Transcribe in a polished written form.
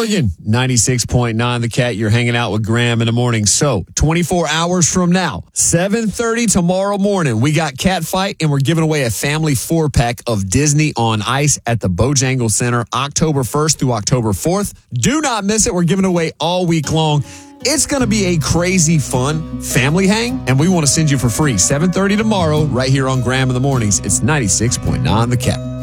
Morgan, 96.9 The Cat. You're hanging out with Graham in the morning. So 24 hours from now, 7:30 tomorrow morning, we got Cat Fight, and we're giving away a family 4-pack of Disney on Ice at the Bojangles Center, October 1st through October 4th. Do not miss it. We're giving away all week long. It's going to be a crazy, fun family hang, and we want to send you for free. 7:30 tomorrow, right here on Graham in the Mornings. It's 96.9 The Cat.